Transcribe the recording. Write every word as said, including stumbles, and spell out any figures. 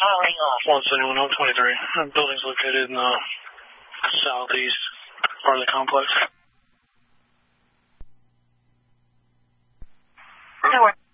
Powering off. one seventy-one, oh twenty-three. The building's located in the southeast part of the complex. Tower.